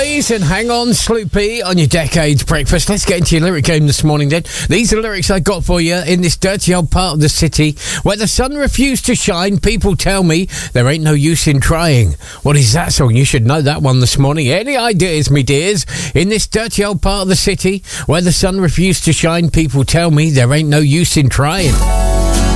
Blaze and Hang On Sloopy on your Decades Breakfast. Let's get into your lyric game this morning then. These are lyrics I got for you in this dirty old part of the city where the sun refused to shine. People tell me there ain't no use in trying. What is that song? You should know that one this morning. Any ideas, me dears? In this dirty old part of the city where the sun refused to shine, people tell me there ain't no use in trying.